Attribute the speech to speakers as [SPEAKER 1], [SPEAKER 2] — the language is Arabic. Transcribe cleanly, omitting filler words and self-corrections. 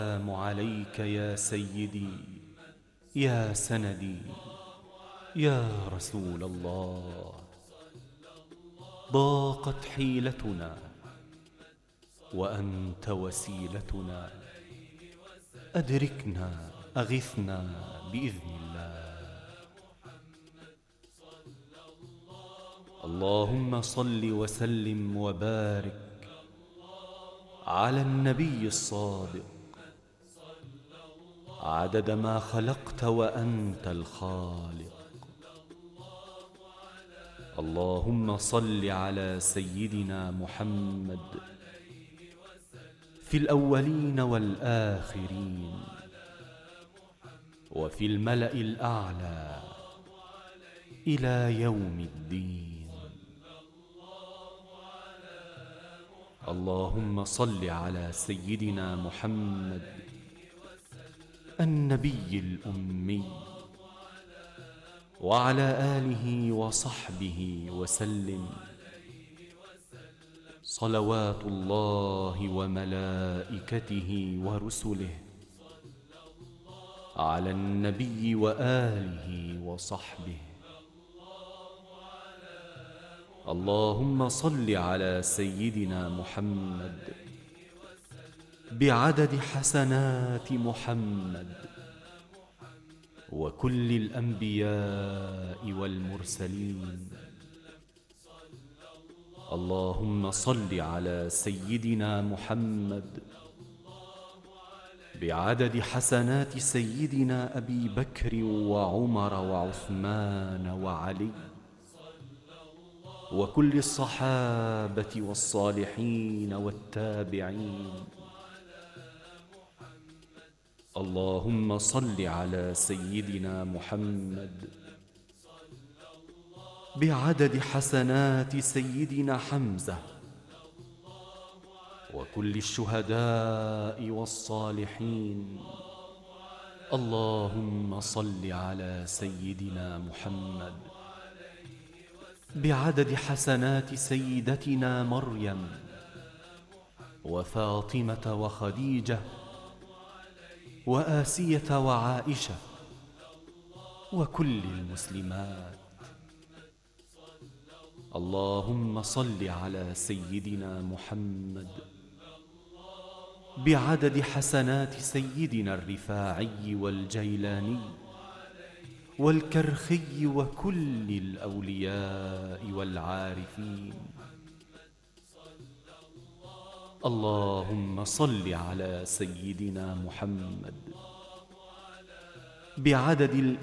[SPEAKER 1] السلام عليك يا سيدي، يا سندي، يا رسول الله. ضاقت حيلتنا وأنت وسيلتنا، أدركنا أغثنا بإذن الله. اللهم صل وسلم وبارك على النبي الصادق، عدد ما خلقت وأنت الخالق. اللهم صل على سيدنا محمد في الأولين والآخرين وفي الملأ الأعلى إلى يوم الدين. اللهم صل على سيدنا محمد النبي الأمي وعلى آله وصحبه وسلم، صلوات الله وملائكته ورسله على النبي وآله وصحبه. اللهم صل على سيدنا محمد بعدد حسنات محمد وكل الأنبياء والمرسلين. اللهم صل على سيدنا محمد بعدد حسنات سيدنا أبي بكر وعمر وعثمان وعلي وكل الصحابة والصالحين والتابعين. اللهم صل على سيدنا محمد بعدد حسنات سيدنا حمزة وكل الشهداء والصالحين. اللهم صل على سيدنا محمد بعدد حسنات سيدتنا مريم وفاطمة وخديجة وآسية وعائشة وكل المسلمات. اللهم صل على سيدنا محمد بعدد حسنات سيدنا الرفاعي والجيلاني والكرخي وكل الأولياء والعارفين. اللهم صل على سيدنا محمد بعدد